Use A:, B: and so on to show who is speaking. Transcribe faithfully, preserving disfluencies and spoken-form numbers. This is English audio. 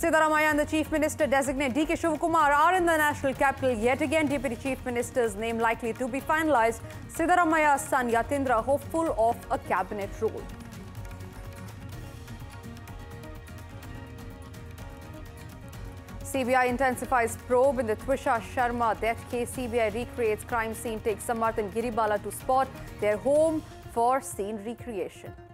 A: Siddaramaiah and the Chief Minister designate D K Shivakumar are in the national capital yet again. Deputy Chief Minister's name likely to be finalized. Siddaramaiah's son Yatindra hopeful of a cabinet role. C B I intensifies probe in the Twisha Sharma death case. C B I recreates crime scene, takes Samarth and Giribala to spot their home for scene recreation.